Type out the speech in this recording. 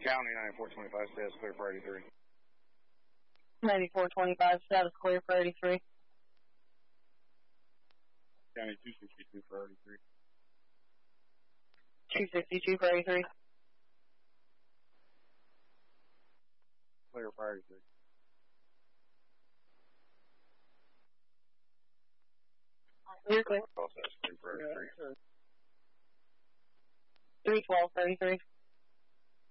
County 9425, status clear for 83. 9425, status clear for 83. County 262 for 83. 262 for 83. Clear for 83. You're clear. Status clear for 83. 312 for 83.